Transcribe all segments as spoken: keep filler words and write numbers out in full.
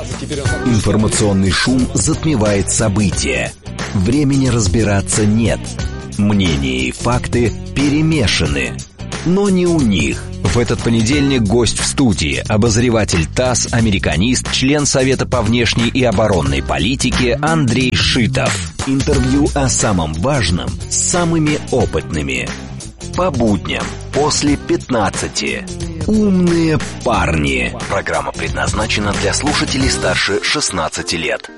Информационный шум затмевает события. Времени разбираться нет. Мнения и факты перемешаны. Но не у них. В этот понедельник гость в студии, обозреватель ТАСС, американист, член Совета по внешней и оборонной политике Андрей Шитов. Интервью о самом важном с самыми опытными. По будням после пятнадцати. Умные парни. Программа предназначена для слушателей старше шестнадцати лет.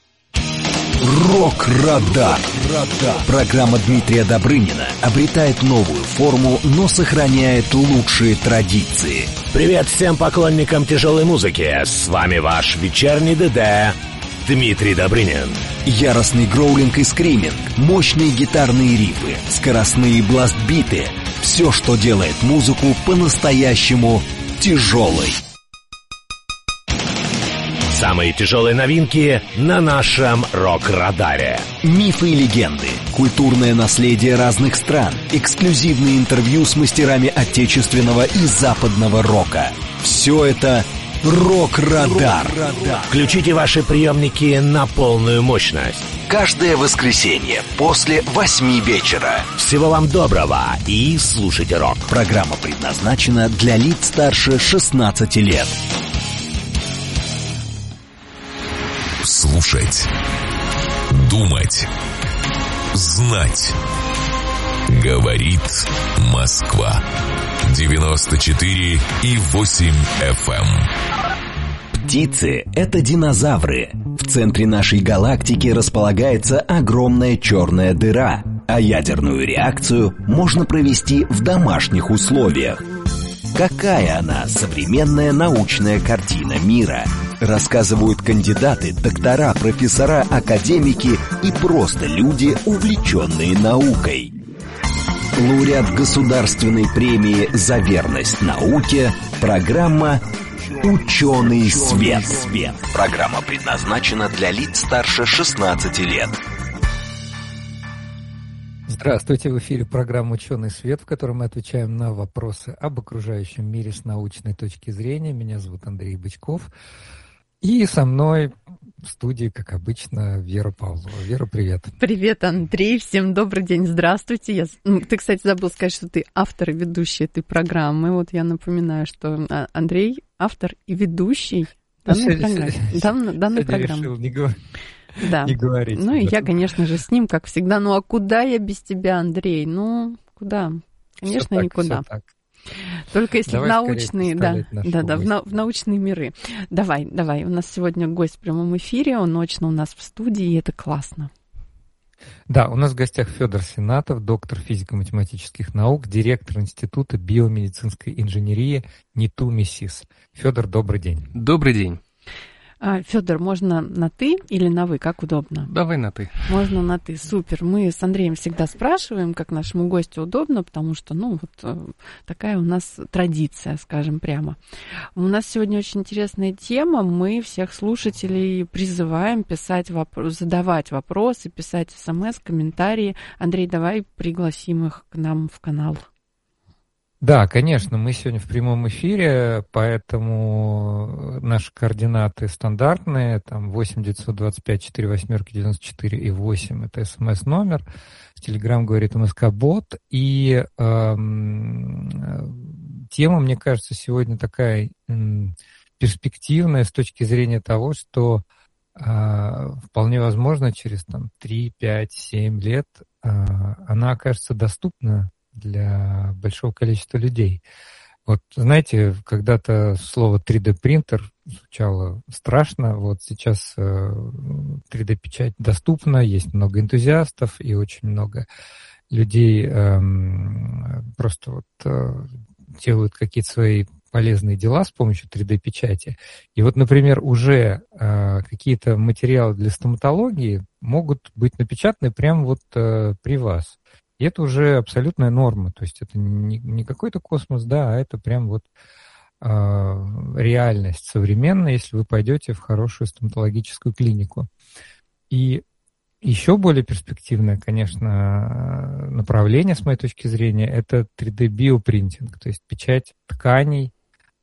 Рок-радар. Программа Дмитрия Добрынина обретает новую форму, но сохраняет лучшие традиции. Привет всем поклонникам тяжелой музыки. С вами ваш вечерний ДД Дмитрий Добрынин. Яростный гроулинг и скриминг, мощные гитарные рифы, скоростные бластбиты. Все, что делает музыку по-настоящему тяжелой. Самые тяжелые новинки на нашем рок-радаре. Мифы и легенды, культурное наследие разных стран, эксклюзивные интервью с мастерами отечественного и западного рока. Все это Рок-радар. Включите ваши приемники на полную мощность. Каждое воскресенье после восьми вечера. Всего вам доброго и слушайте рок. Программа предназначена для лиц старше шестнадцати лет. Слушать, думать, знать. Говорит Москва. девяносто четыре и восемь эф эм. Птицы — это динозавры. В центре нашей галактики располагается огромная черная дыра, а ядерную реакцию можно провести в домашних условиях. Какая она, современная научная картина мира? Рассказывают кандидаты, доктора, профессора, академики и просто люди, увлеченные наукой. Лауреат Государственной премии «За верность науке» программа «Ученый свет». Программа предназначена для лиц старше шестнадцати лет. Здравствуйте, в эфире программа «Ученый свет», в которой мы отвечаем на вопросы об окружающем мире с научной точки зрения. Меня зовут Андрей Бычков. И со мной в студии, как обычно, Вера Павлова. Вера, привет. Привет, Андрей. Всем добрый день. Здравствуйте. Я... Ты, кстати, забыл сказать, что ты автор и ведущий этой программы. Вот я напоминаю, что Андрей автор и ведущий данной программы. Дан... данной программы. Решил не, говор... да. не говорить. Ну и я, конечно же, с ним, как всегда. Ну а куда я без тебя, Андрей? Ну, куда? Конечно, все никуда. Так, Только если давай в научные, да, да, да, в, на, гостя. в научные миры. Давай, давай. У нас сегодня гость в прямом эфире, он очно у нас в студии, и это классно. Да, у нас в гостях Федор Сенатов, доктор физико-математических наук, директор Института биомедицинской инженерии НИТУ МИСИС. Федор, добрый день. Добрый день. А, Федор, можно на «ты» или на «вы», как удобно? Давай на «ты». Можно на «ты», супер. Мы с Андреем всегда спрашиваем, как нашему гостю удобно, потому что, ну, вот такая у нас традиция, скажем прямо. У нас сегодня очень интересная тема. Мы всех слушателей призываем писать вопрос, задавать вопросы, писать смс, комментарии. Андрей, давай пригласим их к нам в канал. Да, конечно, мы сегодня в прямом эфире, поэтому наши координаты стандартные, там восемь девятьсот двадцать пять четыре восьмерки девяносто четыре и восемь, это смс-номер, Телеграм говорит МСК-бот, и эм, тема, мне кажется, сегодня такая эм, перспективная с точки зрения того, что э, вполне возможно через там, три, пять, семь лет э, она окажется доступна для большого количества людей. Вот, знаете, когда-то слово три дэ-принтер звучало страшно, вот сейчас три дэ-печать доступна, есть много энтузиастов и очень много людей эм, просто вот э, делают какие-то свои полезные дела с помощью три дэ-печати. И вот, например, уже э, какие-то материалы для стоматологии могут быть напечатаны прямо вот э, при вас. И это уже абсолютная норма, то есть это не, не какой-то космос, да, а это прям вот э, реальность современная, если вы пойдете в хорошую стоматологическую клинику. И еще более перспективное, конечно, направление, с моей точки зрения, это три дэ-биопринтинг, то есть печать тканей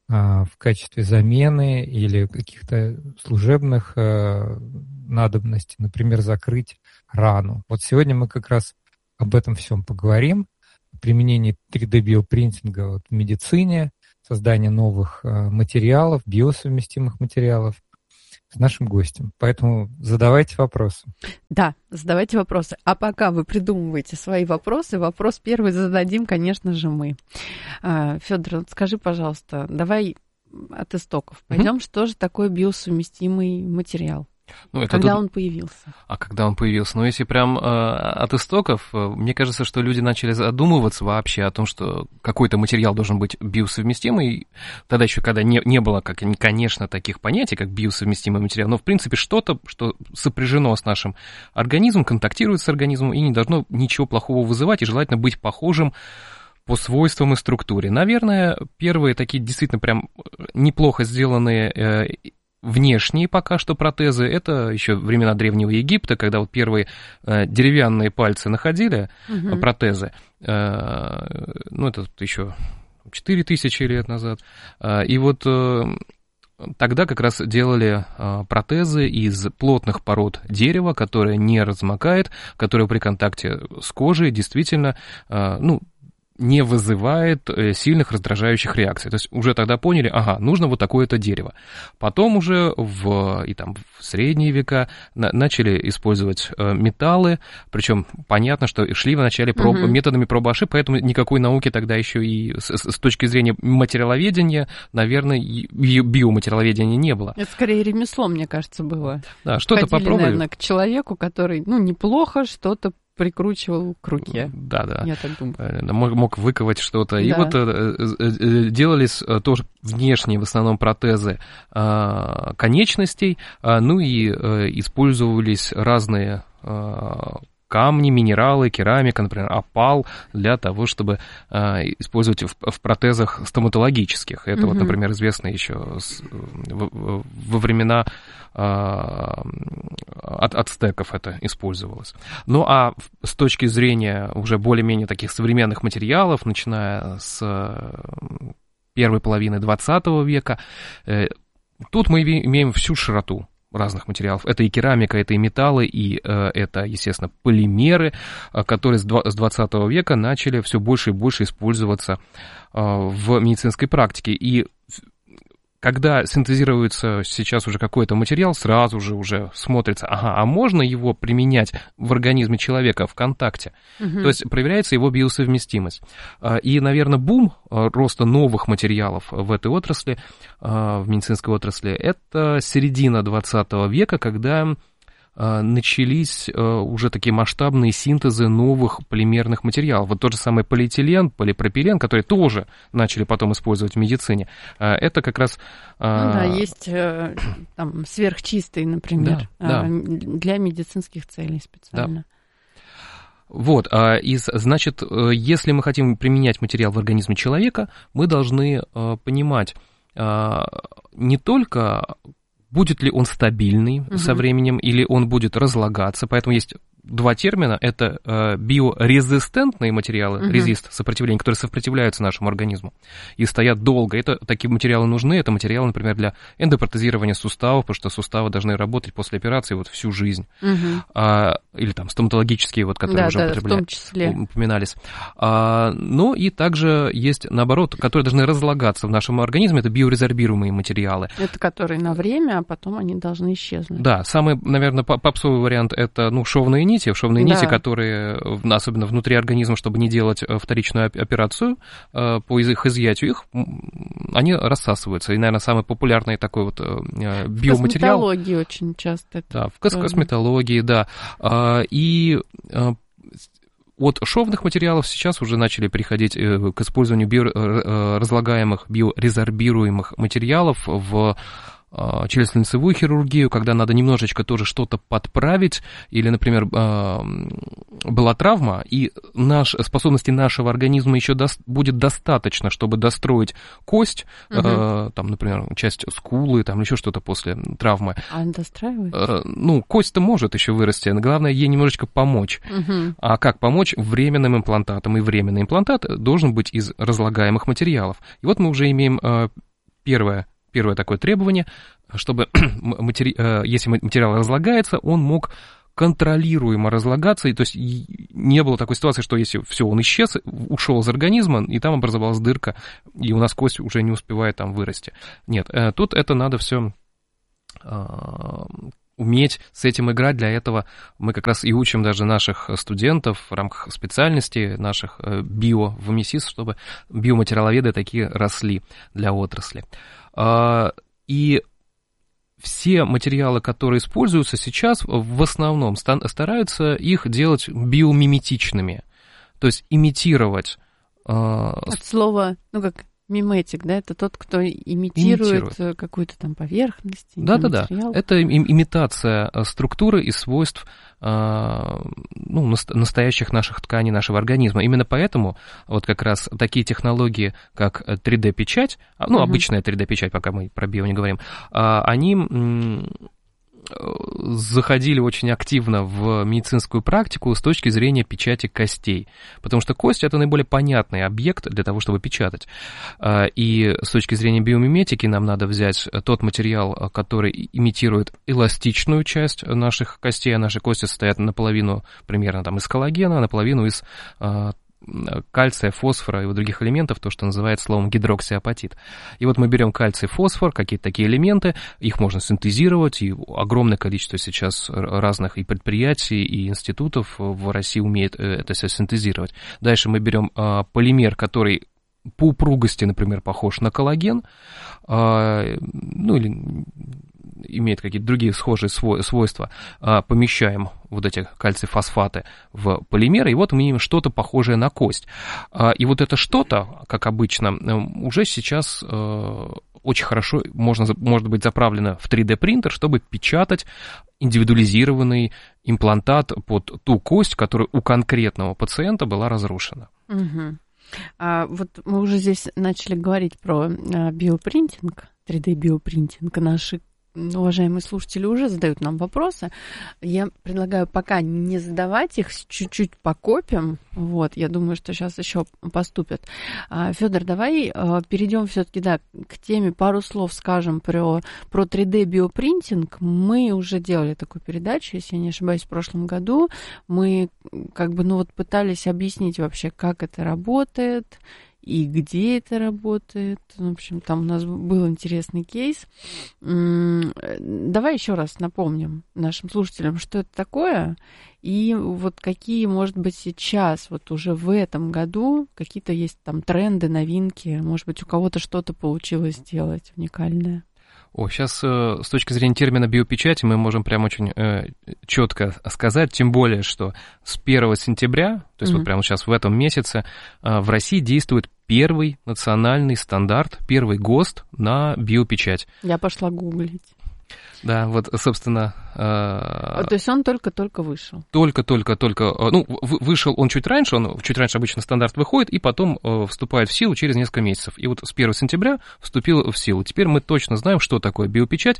в качестве замены или каких-то служебных надобностей, например, закрыть рану. Вот сегодня мы как раз об этом всем поговорим. Применение три дэ-биопринтинга вот в медицине, создание новых материалов, биосовместимых материалов с нашим гостем. Поэтому задавайте вопросы. Да, задавайте вопросы. А пока вы придумываете свои вопросы, вопрос первый зададим, конечно же, мы. Федор, вот скажи, пожалуйста, давай от истоков пойдем. Mm-hmm. Что же такое биосовместимый материал? Ну, это когда тут... он появился? А когда он появился? Ну, если прям э, от истоков, э, мне кажется, что люди начали задумываться вообще о том, что какой-то материал должен быть биосовместимый. Тогда еще, когда не, не было, как, конечно, таких понятий, как биосовместимый материал, но, в принципе, что-то, что сопряжено с нашим организмом, контактирует с организмом и не должно ничего плохого вызывать, и желательно быть похожим по свойствам и структуре. Наверное, первые такие действительно прям неплохо сделанные э, внешние пока что протезы, это еще времена Древнего Египта, когда вот первые э, деревянные пальцы находили, угу. протезы, э, ну, это еще четыре тысячи лет назад, э, и вот э, тогда как раз делали э, протезы из плотных пород дерева, которое не размокает, которое при контакте с кожей действительно, э, ну, не вызывает сильных раздражающих реакций. То есть уже тогда поняли, ага, нужно вот такое-то дерево. Потом уже в, и там, в средние века на, начали использовать металлы, причем понятно, что шли вначале проб, угу. методами пробы ошибок, поэтому никакой науки тогда еще и с, с точки зрения материаловедения, наверное, и биоматериаловедения не было. Это скорее ремесло, мне кажется, было. Да, что-то попробовали. Наверное, к человеку, который, ну, неплохо что-то прикручивал к руке. Да, да. Я так думаю. Мог, мог выковать что-то. Да. И вот э, делались тоже внешние, в основном, протезы э, конечностей, э, ну и э, использовались разные э, камни, минералы, керамика, например, опал, для того, чтобы э, использовать в, в протезах стоматологических. Это, mm-hmm. вот, например, известно еще с, в, во времена э, от ацтеков это использовалось. Ну, а с точки зрения уже более-менее таких современных материалов, начиная с первой половины двадцатого века, э, тут мы имеем всю широту разных материалов. Это и керамика, это и металлы, и э, это, естественно, полимеры, э, которые с двадцатого века начали все больше и больше использоваться э, в медицинской практике. И когда синтезируется сейчас уже какой-то материал, сразу же уже смотрится, ага, а можно его применять в организме человека в контакте? Угу. То есть проверяется его биосовместимость. И, наверное, бум роста новых материалов в этой отрасли, в медицинской отрасли, это середина двадцатого века, когда начались уже такие масштабные синтезы новых полимерных материалов. Вот тот же самый полиэтилен, полипропилен, который тоже начали потом использовать в медицине. Это как раз... Ну да, есть там сверхчистый, например, да, да. для медицинских целей специально. Да. Вот, и, значит, если мы хотим применять материал в организме человека, мы должны понимать не только... будет ли он стабильный угу. со временем, или он будет разлагаться. Поэтому есть два термина. Это э, биорезистентные материалы, угу. резист, сопротивление, которые сопротивляются нашему организму и стоят долго. Это, такие материалы нужны. Это материалы, например, для эндопротезирования суставов, потому что суставы должны работать после операции вот всю жизнь. Угу. А, или там стоматологические, вот, которые да, уже да, употребляли, в том числе. упоминались. А, но и также есть, наоборот, которые должны разлагаться в нашем организме. Это биорезорбируемые материалы. Это которые на время, а потом они должны исчезнуть. Да, самый, наверное, попсовый вариант – это ну, шовные нити, шовные да. нити, которые, особенно внутри организма, чтобы не делать вторичную операцию по их изъятию, их, они рассасываются. И, наверное, самый популярный такой вот биоматериал. В косметологии очень часто это. Да, в кос- косметологии, да. И от шовных материалов сейчас уже начали переходить к использованию биоразлагаемых, биорезорбируемых материалов в челюстно-лицевую хирургию, когда надо немножечко тоже что-то подправить, или, например, была травма, и наш, способности нашего организма еще до, будет достаточно, чтобы достроить кость, угу. э, там, например, часть скулы, там еще что-то после травмы. А он достраивает? Э, ну, кость-то может еще вырасти, но главное ей немножечко помочь. Угу. А как помочь? Временным имплантатом. И временный имплантат должен быть из разлагаемых материалов. И вот мы уже имеем... Э, первое, первое такое требование, чтобы матери... если материал разлагается, он мог контролируемо разлагаться, и то есть не было такой ситуации, что если все, он исчез, ушел из организма, и там образовалась дырка, и у нас кость уже не успевает там вырасти. Нет, тут это надо все уметь с этим играть. Для этого мы как раз и учим даже наших студентов в рамках специальности наших био в МИСИС, чтобы биоматериаловеды такие росли для отрасли. И все материалы, которые используются сейчас, в основном стараются их делать биомиметичными, то есть имитировать. От слова, ну как миметик, да, это тот, кто имитирует, имитирует. какую-то там поверхность. Да-да-да, это имитация структуры и свойств ну, настоящих наших тканей нашего организма. Именно поэтому вот как раз такие технологии, как три дэ-печать, ну, uh-huh. обычная три дэ-печать, пока мы про био не говорим, они заходили очень активно в медицинскую практику с точки зрения печати костей, потому что кость — это наиболее понятный объект для того, чтобы печатать. И с точки зрения биомиметики нам надо взять тот материал, который имитирует эластичную часть наших костей, а наши кости состоят наполовину примерно там из коллагена, наполовину из кальция, фосфора и других элементов, то, что называется словом гидроксиапатит. И вот мы берем кальций, фосфор, какие-то такие элементы, их можно синтезировать, и огромное количество сейчас разных и предприятий, и институтов в России умеет это все синтезировать. Дальше мы берем полимер, который по упругости, например, похож на коллаген, ну или имеет какие-то другие схожие свойства, помещаем вот эти кальций-фосфаты в полимеры, и вот мы имеем что-то похожее на кость. И вот это что-то, как обычно, уже сейчас очень хорошо можно, может быть заправлено в три дэ-принтер, чтобы печатать индивидуализированный имплантат под ту кость, которая у конкретного пациента была разрушена. Угу. А вот мы уже здесь начали говорить про биопринтинг, три дэ-биопринтинг. Наши уважаемые слушатели уже задают нам вопросы. Я предлагаю пока не задавать их, чуть-чуть покопим. Вот, я думаю, что сейчас еще поступят. Федор, давай перейдем все-таки, да, к теме, пару слов скажем про, про три дэ-биопринтинг. Мы уже делали такую передачу, если я не ошибаюсь, в прошлом году. Мы как бы, ну вот пытались объяснить вообще, как это работает, и где это работает. В общем, там у нас был интересный кейс. Давай еще раз напомним нашим слушателям, что это такое, и вот какие, может быть, сейчас, вот уже в этом году, какие-то есть там тренды, новинки, может быть, у кого-то что-то получилось сделать уникальное. О, сейчас э, с точки зрения термина биопечати мы можем прям очень э, четко сказать, тем более, что с первого сентября, то есть mm-hmm. вот прямо сейчас в этом месяце, э, в России действует первый национальный стандарт, первый ГОСТ на биопечать. Я пошла гуглить. Да, вот, собственно... Э... То есть он только-только вышел? Только-только-только. Ну, вышел он чуть раньше, он чуть раньше обычно стандарт выходит, и потом э, вступает в силу через несколько месяцев. И вот с первого сентября вступил в силу. Теперь мы точно знаем, что такое биопечать.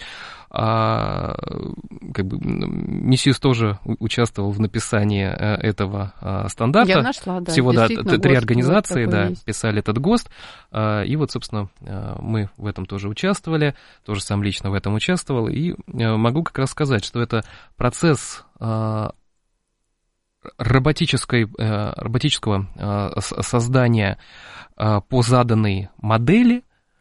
А, как бы МИСИС тоже участвовал в написании этого а, стандарта. Я нашла, да. Всего, да, три организации, да, писали этот ГОСТ. А, и вот, собственно, мы в этом тоже участвовали, тоже сам лично в этом участвовал. И могу как раз сказать, что это процесс роботической, роботического создания по заданной модели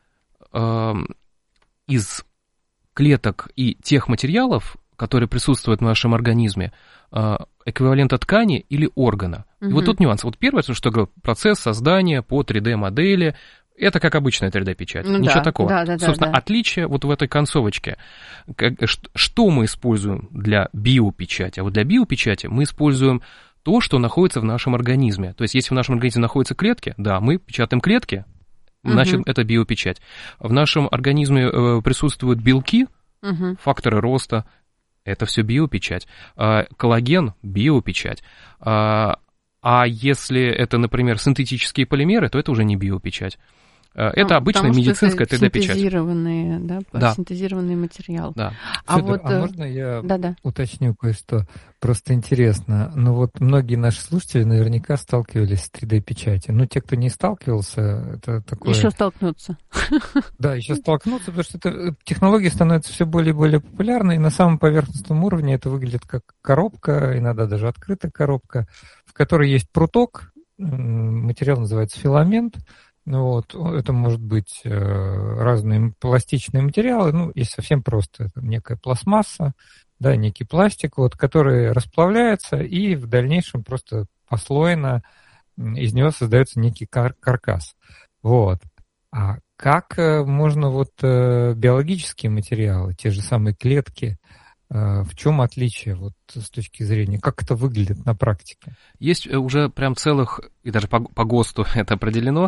из клеток и тех материалов, которые присутствуют в нашем организме, эквивалента ткани или органа. Угу. И вот тут нюанс. Вот первое, что я говорю, процесс создания по три дэ-модели, это как обычная три дэ-печать, ну, ничего да, такого. Да, да, Собственно, да, да. отличие вот в этой концовочке. Как, что мы используем для биопечати? А вот для биопечати мы используем то, что находится в нашем организме. То есть, если в нашем организме находятся клетки, да, мы печатаем клетки, значит, угу. это биопечать. В нашем организме э, присутствуют белки, угу. факторы роста, это все биопечать. Э, коллаген – биопечать. Э, а если это, например, синтетические полимеры, то это уже не биопечать. Это а, обычная медицинская три дэ-печать. Синтезированные, да, да. синтезированный материал. Да. А, Федор, вот, а можно я Да-да. уточню кое-что? Просто интересно. Ну вот многие наши слушатели наверняка сталкивались с три дэ-печатью. Ну, те, кто не сталкивался, это такое... Еще столкнуться. Да, еще столкнуться, потому что это, технологии становятся все более и более популярны, и на самом поверхностном уровне это выглядит как коробка, иногда даже открытая коробка, в которой есть пруток, материал называется филамент. Ну вот, это может быть э, разные пластичные материалы, ну, если совсем просто, это некая пластмасса, да, некий пластик, вот, который расплавляется, и в дальнейшем просто послойно из него создается некий кар- каркас. Вот. А как можно вот э, биологические материалы, те же самые клетки, в чем отличие вот с точки зрения, как это выглядит на практике? Есть уже прям целых, и даже по, по ГОСТу это определено,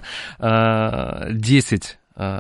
десять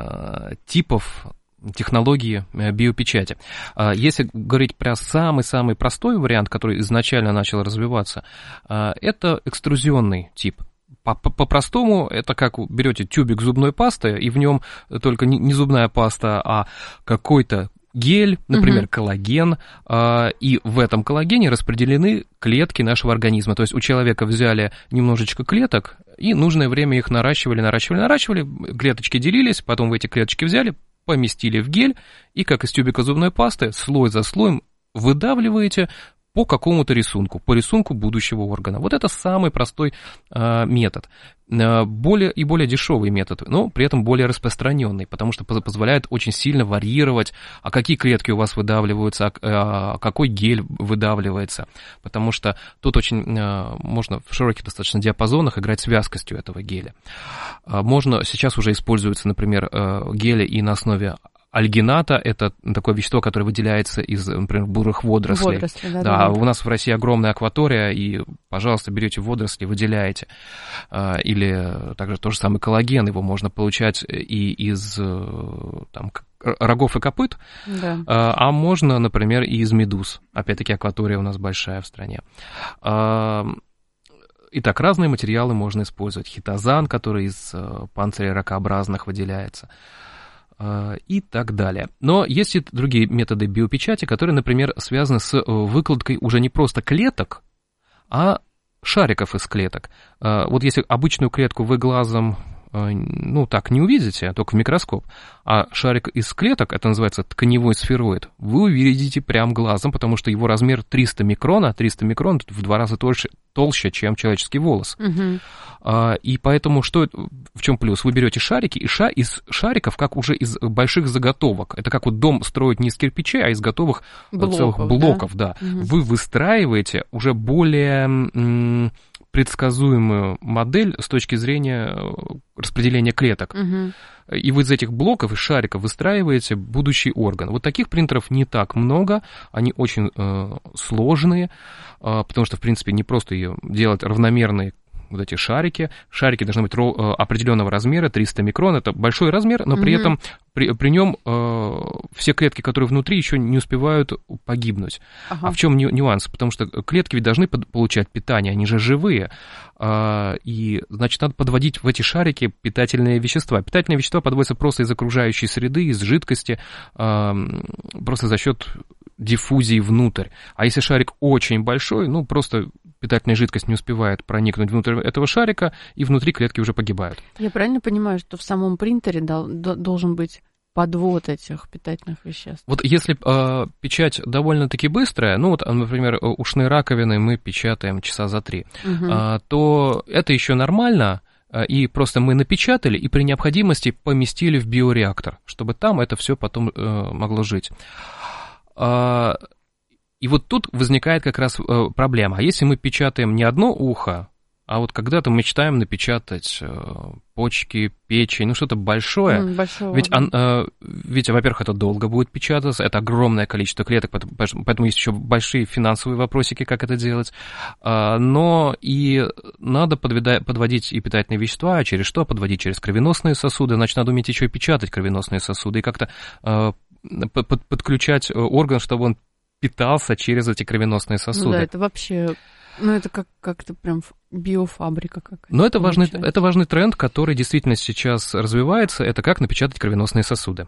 типов технологии биопечати. Если говорить про самый-самый простой вариант, который изначально начал развиваться, это экструзионный тип. По-простому, это как берете тюбик зубной пасты, и в нем только не зубная паста, а какой-то гель, например, uh-huh. коллаген, и в этом коллагене распределены клетки нашего организма. То есть у человека взяли немножечко клеток, и нужное время их наращивали, наращивали, наращивали, клеточки делились, потом вы эти клеточки взяли, поместили в гель, и как из тюбика зубной пасты, слой за слоем выдавливаете по какому-то рисунку, по рисунку будущего органа. Вот это самый простой э, метод. Э, более и более дешевый метод, но при этом более распространенный, потому что позволяет очень сильно варьировать, а какие клетки у вас выдавливаются, а, а какой гель выдавливается, потому что тут очень э, можно в широких достаточно диапазонах играть с вязкостью этого геля. Э, можно, сейчас уже используются, например, э, гели и на основе альгината – это такое вещество, которое выделяется из, например, бурых водорослей. Водоросли, да, да, да. У нас в России огромная акватория, и, пожалуйста, берете водоросли, выделяете. Или также тот же самый коллаген, его можно получать и из там, рогов и копыт, да. А можно, например, и из медуз. Опять-таки, акватория у нас большая в стране. Итак, разные материалы можно использовать. Хитозан, который из панцирей ракообразных выделяется, и так далее. Но есть и другие методы биопечати, которые, например, связаны с выкладкой уже не просто клеток, а шариков из клеток. Вот если обычную клетку вы глазом, ну, так не увидите, только в микроскоп, а шарик из клеток, это называется тканевой сфероид, вы увидите прям глазом, потому что его размер триста микрон, а триста микрон в два раза толще, толще чем человеческий волос. Угу. А, и поэтому что, в чем плюс? Вы берете шарики, и ша, из шариков, как уже из больших заготовок, это как вот дом строить не из кирпичей, а из готовых блоков, целых блоков, да, да. Угу. Вы выстраиваете уже более м, предсказуемую модель с точки зрения распределения клеток. Угу. И вы из этих блоков, из шариков выстраиваете будущий орган. Вот таких принтеров не так много, они очень э, сложные, э, потому что, в принципе, не просто ее делать равномерные вот эти шарики. Шарики должны быть ро- определенного размера, триста микрон, это большой размер, но при mm-hmm. этом при, при нем э, все клетки, которые внутри, еще не успевают погибнуть. Ага. А в чем нюанс? Потому что клетки ведь должны под, получать питание, они же живые, э, и, значит, надо подводить в эти шарики питательные вещества. Питательные вещества подводятся просто из окружающей среды, из жидкости, э, просто за счет диффузии внутрь. А если шарик очень большой, ну, просто питательная жидкость не успевает проникнуть внутрь этого шарика, и внутри клетки уже погибают. Я правильно понимаю, что в самом принтере дол- должен быть подвод этих питательных веществ? Вот если э, печать довольно-таки быстрая, ну, вот, например, ушные раковины мы печатаем часа за три, угу. э, то это еще нормально, и просто мы напечатали и при необходимости поместили в биореактор, чтобы там это все потом э, могло жить. И вот тут возникает как раз проблема. А если мы печатаем не одно ухо, а вот когда-то мы мечтаем напечатать почки, печень, ну что-то большое, mm, большого, ведь, да. ведь, во-первых, это долго будет печататься, это огромное количество клеток, поэтому есть еще большие финансовые вопросики, как это делать, но и надо подводить и питательные вещества, а через что? Подводить через кровеносные сосуды, значит, надо уметь еще и печатать кровеносные сосуды, и как-то подключать орган, чтобы он питался через эти кровеносные сосуды. Ну да, это вообще, ну это как- как-то прям биофабрика какая-то. Но это важный, это важный тренд, который действительно сейчас развивается, это как напечатать кровеносные сосуды.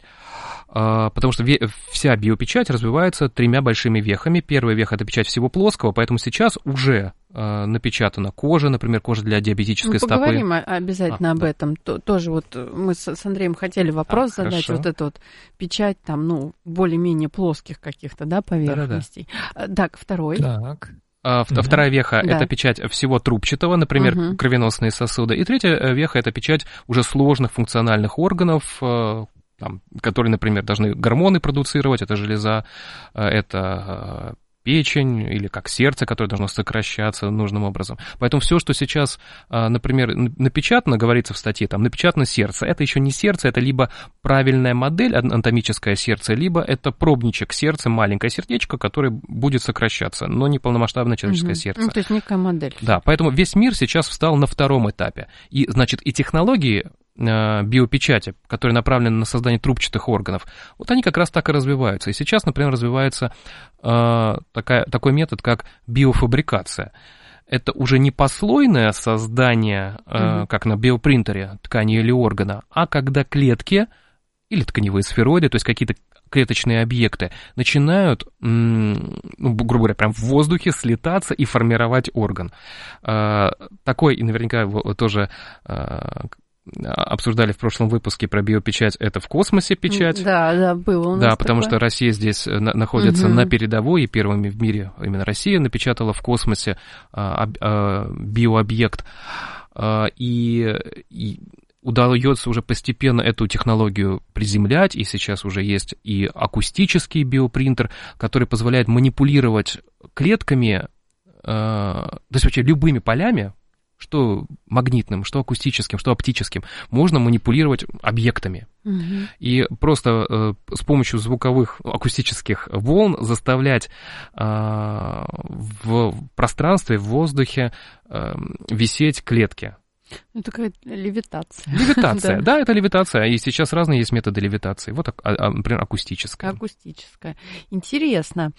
Потому что вся биопечать развивается тремя большими вехами. Первая веха – это печать всего плоского, поэтому сейчас уже напечатана кожа, например, кожа для диабетической ну, стопы. Поговорим обязательно а, об да. этом. Тоже вот мы с Андреем хотели вопрос а, задать. Хорошо. Вот эту вот печать там, ну, более-менее плоских каких-то, да, поверхностей. Да-да-да. Так, второй. Так. А, угу. Вторая веха да. – это печать всего трубчатого, например, угу. кровеносные сосуды. И третья веха – это печать уже сложных функциональных органов, там, которые, например, должны гормоны продуцировать, это железа, это печень или как сердце, которое должно сокращаться нужным образом. Поэтому все, что сейчас, например, напечатано, говорится в статье, там напечатано сердце, это еще не сердце, это либо правильная модель, анатомическое сердце, либо это пробничек сердца, маленькое сердечко, которое будет сокращаться, но не полномасштабное человеческое угу. сердце. Ну, то есть некая модель. Да, поэтому весь мир сейчас встал на втором этапе. И, значит, и технологии биопечати, которые направлены на создание трубчатых органов, вот они как раз так и развиваются. И сейчас, например, развивается э, такая, такой метод, как биофабрикация. Это уже не послойное создание, э, mm-hmm. как на биопринтере, ткани или органа, а когда клетки или тканевые сфероиды, то есть какие-то клеточные объекты, начинают, ну, грубо говоря, прям в воздухе слетаться и формировать орган. Э, такой, и наверняка его тоже... Э, обсуждали в прошлом выпуске про биопечать, это в космосе печать. Да, да, было у нас Да, потому такое. Что Россия здесь находится угу. на передовой, и первыми в мире именно Россия напечатала в космосе а, а, биообъект. А, и, и удается уже постепенно эту технологию приземлять, и сейчас уже есть и акустический биопринтер, который позволяет манипулировать клетками, а, то есть вообще любыми полями, что магнитным, что акустическим, что оптическим, можно манипулировать объектами. Угу. И просто э, с помощью звуковых акустических волн заставлять э, в пространстве, в воздухе э, висеть клетки. Ну, такая левитация. Левитация, да. да, это левитация. И сейчас разные есть методы левитации. Вот, например, акустическая. Акустическая. Интересно.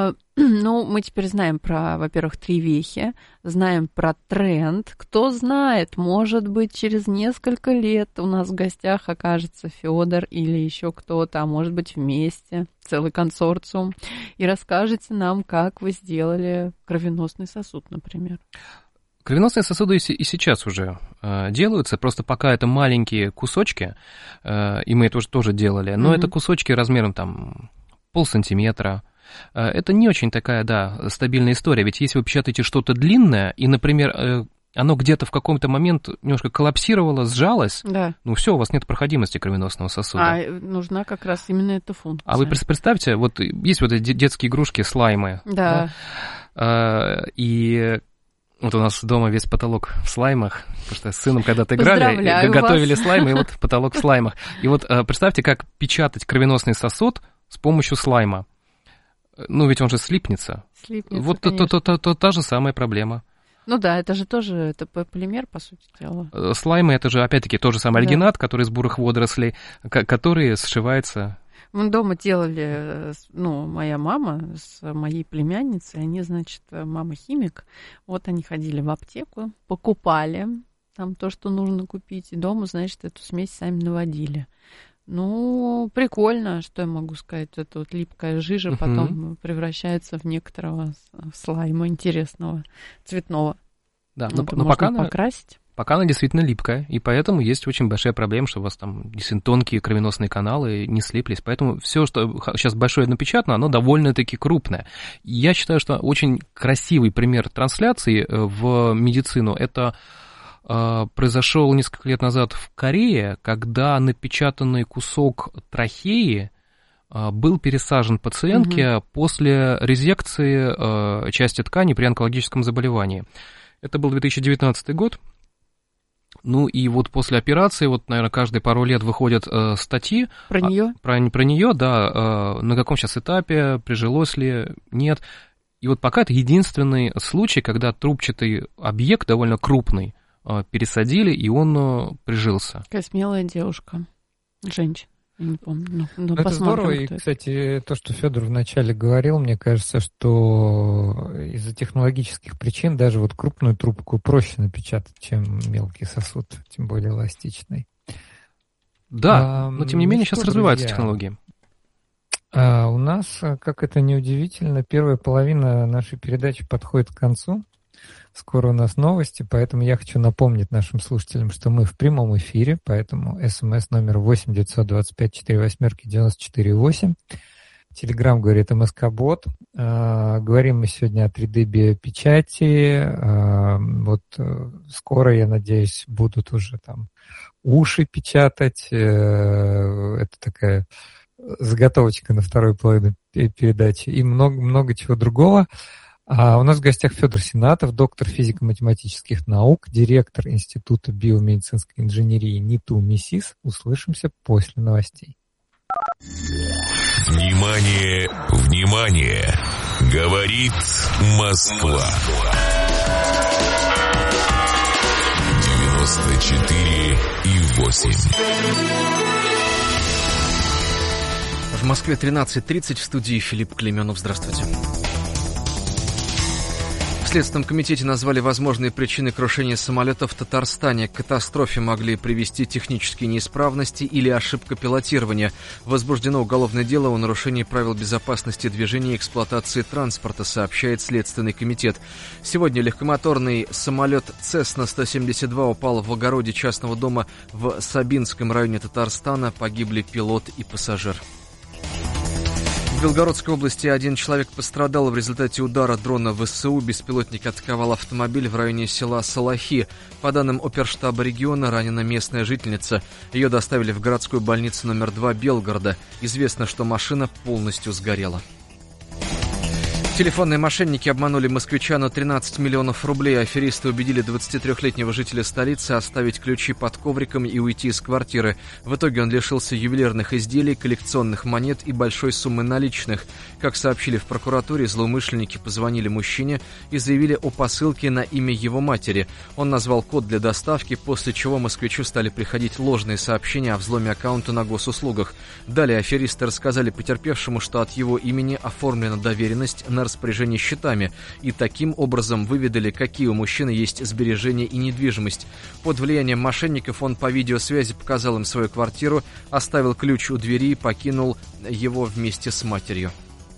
Ну, мы теперь знаем про, во-первых, три вехи, знаем про тренд. Кто знает, может быть, через несколько лет у нас в гостях окажется Федор или еще кто-то, а может быть, вместе, целый консорциум, и расскажете нам, как вы сделали кровеносный сосуд, например. Кровеносные сосуды и сейчас уже э, делаются, просто пока это маленькие кусочки, э, и мы это уже тоже делали, но mm-hmm. это кусочки размером там полсантиметра. Э, это не очень такая, да, стабильная история, ведь если вы печатаете что-то длинное, и, например, э, оно где-то в какой-то момент немножко коллапсировало, сжалось, да. ну все, у вас нет проходимости кровеносного сосуда. А нужна как раз именно эта функция. А вы представьте, вот есть вот эти детские игрушки, слаймы, да, да? Э, и... Вот у нас дома весь потолок в слаймах, потому что с сыном когда-то играли, готовили вас. слаймы, и вот потолок в слаймах. И вот представьте, как печатать кровеносный сосуд с помощью слайма. Ну, ведь он же слипнется. Слипнется, вот то, то, то, то, то, та же самая проблема. Ну да, это же тоже это полимер, по сути дела. Слаймы — это же, опять-таки, тот же самый да. альгинат, который из бурых водорослей, который сшивается... Мы дома делали, ну, моя мама с моей племянницей, они, значит, мама химик, вот они ходили в аптеку, покупали там то, что нужно купить, и дома, значит, эту смесь сами наводили. Ну, прикольно, что я могу сказать, это вот липкая жижа uh-huh. потом превращается в некоторого слайма интересного, цветного. Да, но, но, но можно пока покрасить. Пока она действительно липкая, и поэтому есть очень большая проблема, что у вас там действительно тонкие кровеносные каналы не слиплись. Поэтому все, что сейчас большое напечатано, оно довольно-таки крупное. Я считаю, что очень красивый пример трансляции в медицину — это э, произошел несколько лет назад в Корее, когда напечатанный кусок трахеи э, был пересажен пациентке угу. после резекции э, части ткани при онкологическом заболевании. Это был две тысячи девятнадцатый год. Ну и вот после операции, вот, наверное, каждые пару лет выходят э, статьи. Про нее? А, про, про нее, да, э, на каком сейчас этапе, прижилось ли, нет. И вот пока это единственный случай, когда трубчатый объект, довольно крупный, э, пересадили, и он э, прижился. Такая смелая девушка, женщина. Не помню. Ну, это здорово. И, кстати, то, что Федор вначале говорил, мне кажется, что из-за технологических причин даже вот крупную трубку проще напечатать, чем мелкий сосуд, тем более эластичный. Да, а, но тем не менее сейчас развиваются технологии. А у нас, как это ни удивительно, первая половина нашей передачи подходит к концу. Скоро у нас новости, поэтому я хочу напомнить нашим слушателям, что мы в прямом эфире, поэтому смс номер восемь девятьсот двадцать пять сорок восемь девяносто четыре восемь. Телеграм говорит МСК-бот. А, говорим мы сегодня о три дэ-биопечати. А, вот скоро, я надеюсь, будут уже там уши печатать. Это такая заготовочка на вторую половину передачи. И много, много чего другого. А у нас в гостях Федор Сенатов, доктор физико-математических наук, директор Института биомедицинской инженерии НИТУ МИСИС. Услышимся после новостей. Внимание, внимание! Говорит Москва. девяносто четыре и восемь. В Москве тринадцать тридцать, в студии Филипп Клейменов. Здравствуйте. В Следственном комитете назвали возможные причины крушения самолета в Татарстане. К катастрофе могли привести технические неисправности или ошибка пилотирования. Возбуждено уголовное дело о нарушении правил безопасности движения и эксплуатации транспорта, сообщает Следственный комитет. Сегодня легкомоторный самолет Цесна сто семьдесят два упал в огороде частного дома в Сабинском районе Татарстана. Погибли пилот и пассажир. В Белгородской области один человек пострадал в результате удара дрона ВСУ. Беспилотник атаковал автомобиль в районе села Салахи. По данным оперштаба региона, ранена местная жительница. Ее доставили в городскую больницу номер два Белгорода. Известно, что машина полностью сгорела. Телефонные мошенники обманули москвича на тринадцать миллионов рублей. Аферисты убедили двадцатитрёхлетнего жителя столицы оставить ключи под ковриком и уйти из квартиры. В итоге он лишился ювелирных изделий, коллекционных монет и большой суммы наличных. Как сообщили в прокуратуре, злоумышленники позвонили мужчине и заявили о посылке на имя его матери. Он назвал код для доставки, после чего москвичу стали приходить ложные сообщения о взломе аккаунта на госуслугах. Далее аферисты рассказали потерпевшему, что от его имени оформлена доверенность на распоряжение счетами, и таким образом выведали, какие у мужчины есть сбережения и недвижимость. Под влиянием мошенников он по видеосвязи показал им свою квартиру, оставил ключ у двери и покинул его вместе с матерью.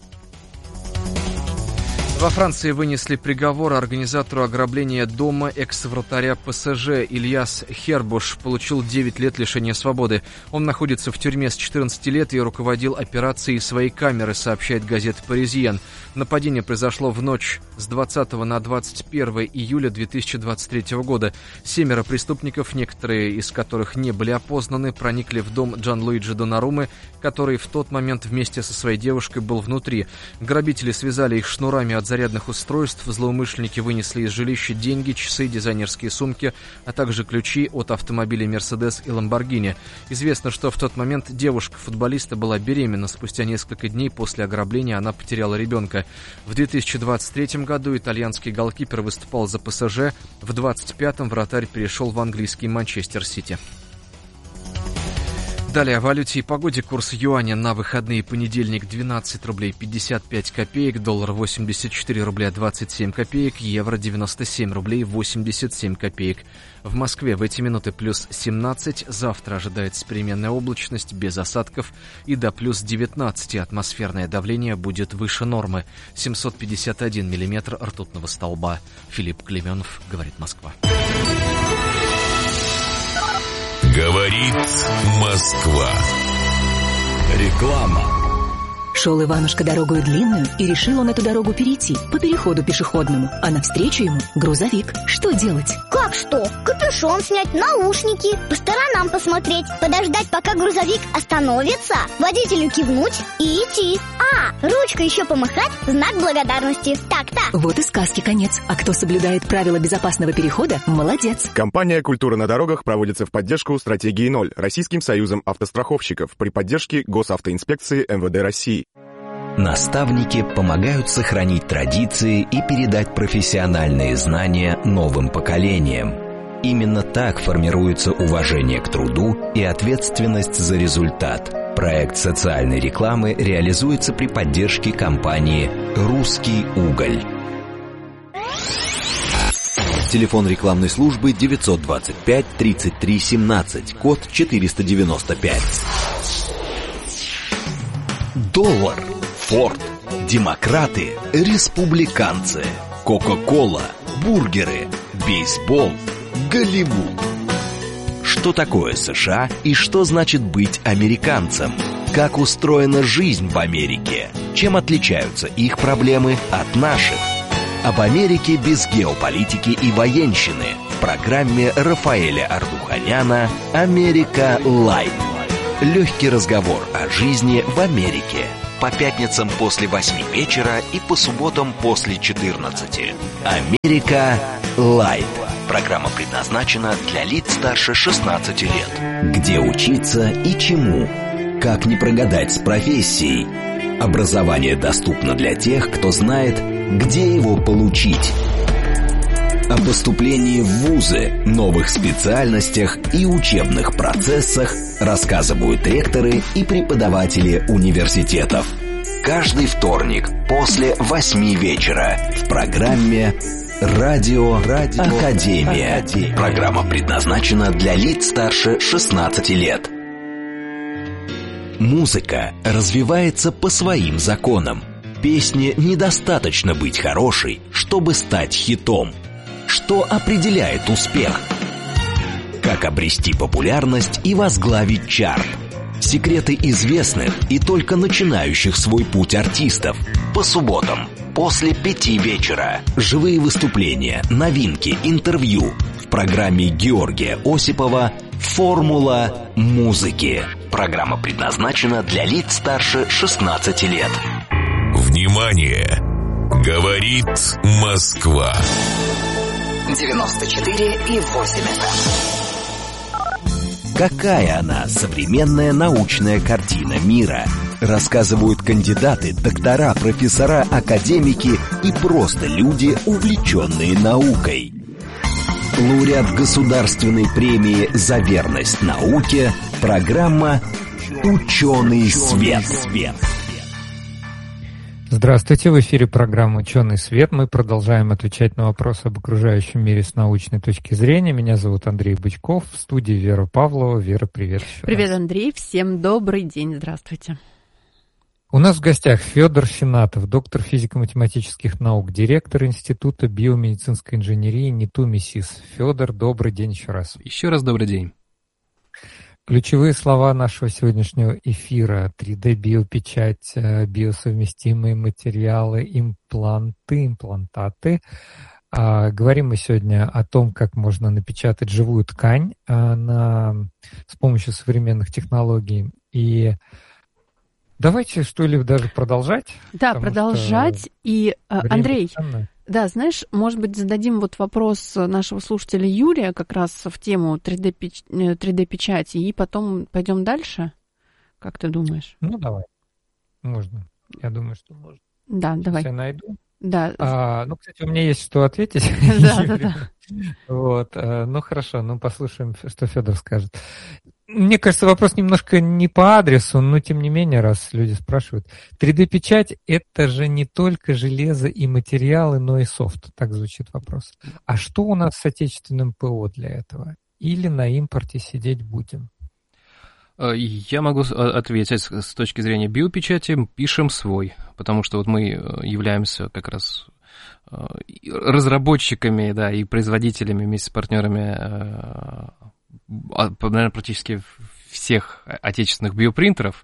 Во Франции вынесли приговор организатору ограбления дома экс-вратаря ПСЖ. Ильяс Хербуш получил девять лет лишения свободы. Он находится в тюрьме с четырнадцати лет и руководил операцией своей камеры, сообщает газета «Паризьен». Нападение произошло в ночь с двадцатого на двадцать первое июля две тысячи двадцать третьего года. Семеро преступников, некоторые из которых не были опознаны, проникли в дом Джанлуиджи Донарумы, который в тот момент вместе со своей девушкой был внутри. Грабители связали их шнурами от зарядных устройств. Злоумышленники вынесли из жилища деньги, часы, дизайнерские сумки, а также ключи от автомобилей «Мерседес» и «Ламборгини». Известно, что в тот момент девушка футболиста была беременна. Спустя несколько дней после ограбления она потеряла ребенка. В две тысячи двадцать третьем году итальянский голкипер выступал за ПСЖ. В двадцать пятом вратарь перешел в английский «Манчестер Сити». Далее о валюте и погоде. Курс юаня на выходные: понедельник двенадцать рублей пятьдесят пять копеек, доллар восемьдесят четыре рубля двадцать семь копеек, евро девяносто семь рублей восемьдесят семь копеек. В Москве в эти минуты плюс семнадцать, завтра ожидается переменная облачность без осадков и до плюс девятнадцать. Атмосферное давление будет выше нормы. семьсот пятьдесят один миллиметр ртутного столба. Филипп Клейменов, говорит Москва. Говорит Москва. Реклама. Шел Иванушка дорогою длинную, и решил он эту дорогу перейти по переходу пешеходному, а навстречу ему грузовик. Что делать? Как что? Капюшон снять, наушники, по сторонам посмотреть, подождать, пока грузовик остановится, водителю кивнуть и идти. А, ручкой еще помахать, знак благодарности. Так-так. Вот и сказки конец. А кто соблюдает правила безопасного перехода, молодец. Компания «Культура на дорогах» проводится в поддержку стратегии ноль Российским союзом автостраховщиков при поддержке Госавтоинспекции эм вэ дэ России. Наставники помогают сохранить традиции и передать профессиональные знания новым поколениям. Именно так формируется уважение к труду и ответственность за результат. Проект социальной рекламы реализуется при поддержке компании «Русский уголь». Телефон рекламной службы девятьсот двадцать пять тридцать три семнадцать, код четыреста девяносто пять. Доллар, Форд, демократы, республиканцы, Кока-кола, бургеры, бейсбол, Голливуд. Что такое США и что значит быть американцем? Как устроена жизнь в Америке? Чем отличаются их проблемы от наших? Об Америке без геополитики и военщины в программе Рафаэля Ардуханяна «Америка Лайт». Легкий разговор о жизни в Америке. По пятницам после восьми вечера и по субботам после четырнадцати. «Америка Лайт». Программа предназначена для лиц старше шестнадцати лет. Где учиться и чему? Как не прогадать с профессией? Образование доступно для тех, кто знает, где его получить. О поступлении в вузы, новых специальностях и учебных процессах рассказывают ректоры и преподаватели университетов. Каждый вторник после восьми вечера в программе «Радио, Радио Академия». Академия. Программа предназначена для лиц старше шестнадцати лет. Музыка развивается по своим законам. Песне недостаточно быть хорошей, чтобы стать хитом. Что определяет успех? Как обрести популярность и возглавить чарт? Секреты известных и только начинающих свой путь артистов. По субботам после пяти вечера. Живые выступления, новинки, интервью. В программе Георгия Осипова «Формула музыки». Программа предназначена для лиц старше шестнадцати лет. Внимание! Говорит Москва. девяносто четыре и восемь эф эм. Какая она, современная научная картина мира? Рассказывают кандидаты, доктора, профессора, академики и просто люди, увлеченные наукой. Лауреат государственной премии за верность науке. Программа «Ученый свет». Здравствуйте, в эфире программа «Ученый свет». Мы продолжаем отвечать на вопросы об окружающем мире с научной точки зрения. Меня зовут Андрей Бычков, в студии Вера Павлова. Вера, привет еще Привет, раз. Андрей, всем добрый день, здравствуйте. У нас в гостях Федор Финатов, доктор физико-математических наук, директор Института биомедицинской инженерии НИТУ МИСИС. Федор, добрый день еще раз. Еще раз добрый день. Ключевые слова нашего сегодняшнего эфира: три дэ-биопечать, биосовместимые материалы, импланты, имплантаты. А, говорим мы сегодня о том, как можно напечатать живую ткань а, на, с помощью современных технологий. И давайте, что ли, даже продолжать. Да, продолжать. И, Андрей, ценное. Да, знаешь, может быть, зададим вот вопрос нашего слушателя Юрия как раз в тему три дэ-печати, и потом пойдем дальше? Как ты думаешь? Ну, давай. Можно. Я думаю, что можно. Да, Сейчас давай. я найду. Да. А, ну, кстати, у меня есть что ответить. Да, да, да. Вот. Ну, хорошо, ну, послушаем, что Федор скажет. Мне кажется, вопрос немножко не по адресу, но тем не менее, раз люди спрашивают. три дэ-печать – это же не только железо и материалы, но и софт. Так звучит вопрос. А что у нас с отечественным ПО для этого? Или на импорте сидеть будем? Я могу ответить с точки зрения биопечати, пишем свой, потому что вот мы являемся как раз разработчиками, да, и производителями вместе с партнерами, наверное, практически всех отечественных биопринтеров.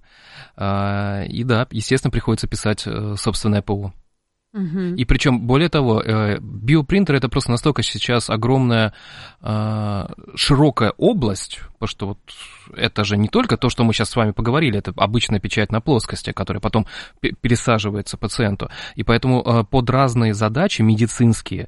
И да, естественно, приходится писать собственное ПО. Uh-huh. И причем, более того, биопринтер — это просто настолько сейчас огромная, широкая область, потому что вот это же не только то, что мы сейчас с вами поговорили, это обычная печать на плоскости, которая потом пересаживается пациенту. И поэтому под разные задачи медицинские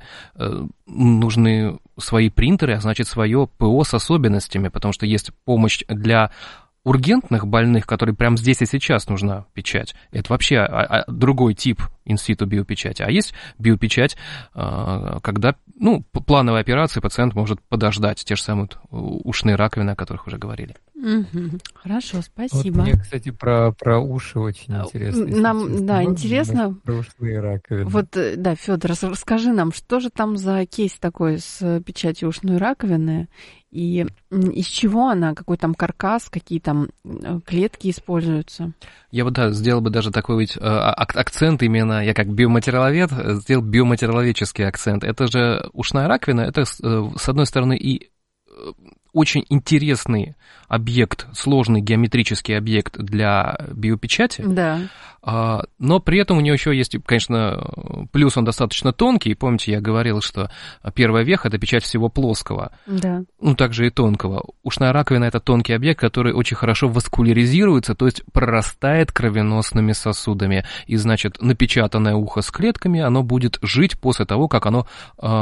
нужны свои принтеры, а значит, свое ПО с особенностями, потому что есть помощь для ургентных больных, которые прямо здесь и сейчас нужна печать, это вообще другой тип инситу биопечати. А есть биопечать, когда, ну, плановые операции пациент может подождать, те же самые ушные раковины, о которых уже говорили. Угу. Хорошо, спасибо. Вот мне, кстати, про, про уши очень интересно. Нам, да, интересно. Про ушные раковины. Вот, да, Федор, расскажи нам, что же там за кейс такой с печатью ушной раковины, и из чего она, какой там каркас, какие там клетки используются? Я вот, да, сделал бы даже такой ведь акцент именно, я как биоматериаловед сделал биоматериаловедческий акцент. Это же ушная раковина, это, с одной стороны, и очень интересный объект, сложный геометрический объект для биопечати, да. Но при этом у него еще есть, конечно, плюс, он достаточно тонкий. Помните, я говорил, что первая веха – это печать всего плоского, да. Ну, также и тонкого. Ушная раковина – это тонкий объект, который очень хорошо васкуляризируется, то есть прорастает кровеносными сосудами. И, значит, напечатанное ухо с клетками, оно будет жить после того, как оно